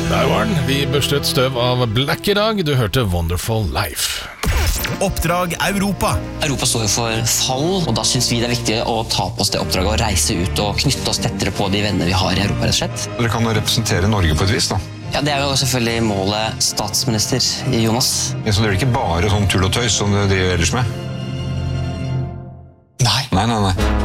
Der var den. Vi børstet støv av Black I dag. Du hørte Wonderful Life. Oppdrag Europa. Europa står jo for fall, og da synes vi det er viktig å ta på oss det oppdraget og reise ut og knytte oss tettere på de venner vi har I Europa, rett og slett. Dere kan jo representere Norge på et vis, da. Ja, det er jo selvfølgelig målet statsminister Jonas. Ja, så det er ikke bare sånn tull og tøys som de ellers med? Nei. Nei.